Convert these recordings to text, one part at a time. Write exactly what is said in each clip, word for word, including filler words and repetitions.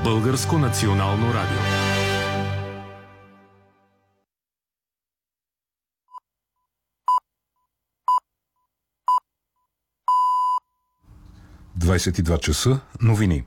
Българско национално радио. двадесет и два часа. Новини.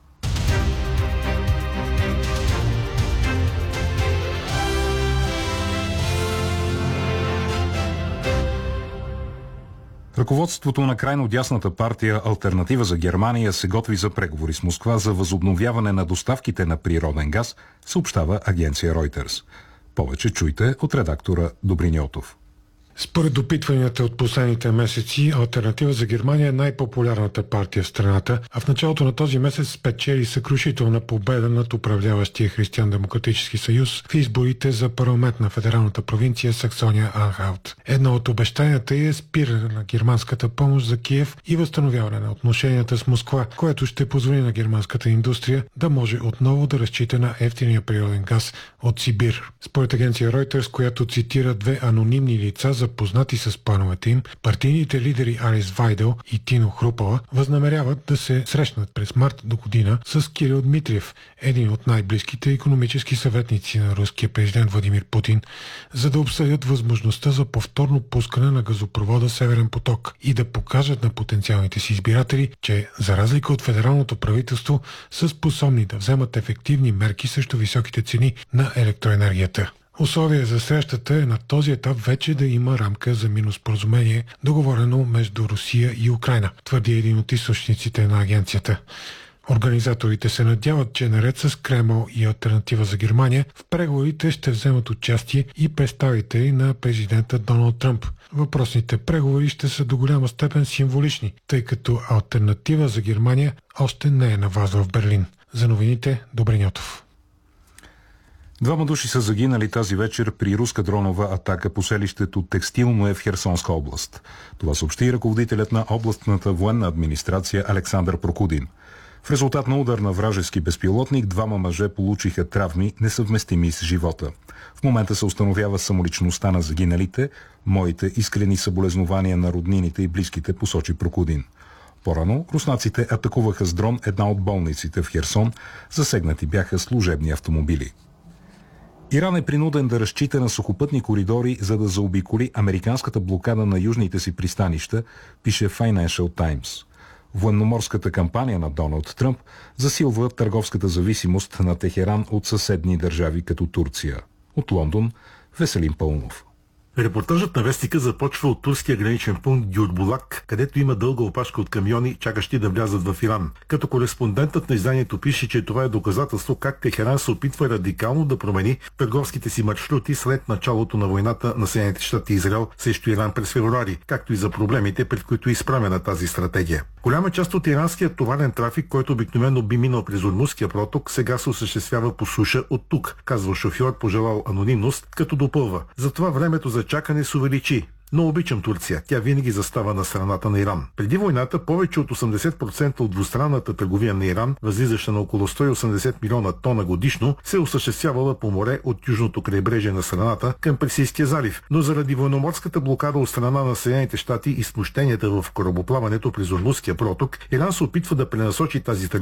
Ръководството на крайно дясната партия Алтернатива за Германия се готви за преговори с Москва за възобновяване на доставките на природен газ, съобщава агенция Reuters. Повече чуйте от редактора Добрин Йотов. Според допитванията от последните месеци, Алтернатива за Германия е най-популярната партия в страната, а в началото на този месец спечели съкрушителна победа над управляващия Християн-демократически съюз в изборите за парламент на федералната провинция Саксония-Анхалт. Едно от обещанията е спиране на германската помощ за Киев и възстановяване на отношенията с Москва, което ще позволи на германската индустрия да може отново да разчита на евтиния природен газ от Сибир. Според агенция Reuters, която цитира две анонимни лица, запознати с плановете им, партийните лидери Алис Вайдел и Тино Хрупала възнамеряват да се срещнат през март до година с Кирил Дмитриев, един от най-близките икономически съветници на руския президент Владимир Путин, за да обсъдят възможността за повторно пускане на газопровода Северен поток и да покажат на потенциалните си избиратели, че за разлика от федералното правителство са способни да вземат ефективни мерки срещу високите цени на електроенергията. Условие за срещата е на този етап вече да има рамка за мирно споразумение, договорено между Русия и Украйна, твърди един от източниците на агенцията. Организаторите се надяват, че наред с Кремъл и Алтернатива за Германия в преговорите ще вземат участие и представители на президента Доналд Тръмп. Въпросните преговори ще са до голяма степен символични, тъй като Алтернатива за Германия още не е на власт в Берлин. За новините Добрин Йотов. Двама души са загинали тази вечер при руска дронова атака по селището Текстилно е в Херсонска област. Това съобщи ръководителят на областната военна администрация Александър Прокудин. В резултат на удар на вражески безпилотник, двама мъже получиха травми, несъвместими с живота. В момента се установява самоличността на загиналите. Моите искрени съболезнования на роднините и близките, посочи Прокудин. По-рано руснаците атакуваха с дрон една от болниците в Херсон. Засегнати бяха служебни автомобили. Иран е принуден да разчита на сухопътни коридори, за да заобиколи американската блокада на южните си пристанища, пише Financial Times. Военноморската кампания на Доналд Тръмп засилва търговската зависимост на Техеран от съседни държави като Турция. От Лондон Веселин Пълнов. Репортажът на вестника започва от турския граничен пункт Гюрбулак, където има дълга опашка от камиони, чакащи да влязат в Иран. Като кореспондентът на изданието пише, че това е доказателство как Техеран се опитва радикално да промени търговските си маршрути след началото на войната на Съединените щати и Израел срещу Иран през февруари, както и за проблемите, пред които е изправена тази стратегия. Голяма част от иранския товарен трафик, който обикновено би минал през Ормузския проток, сега се осъществява по суша от тук, казва шофьор, пожелал анонимност, като допълва. Затова времето за чакане се увеличи. Но обичам Турция. Тя винаги застава на страната на Иран. Преди войната повече от осемдесет процента от двустранната търговия на Иран, възлизаща на около сто и осемдесет милиона тона годишно, се осъществявала по море от южното крайбрежие на страната към Персийския залив. Но заради военноморската блокада от страна на Съединените щати и смущенията в корабоплаването през Ормузския проток, Иран се опитва да пренасочи тази търговия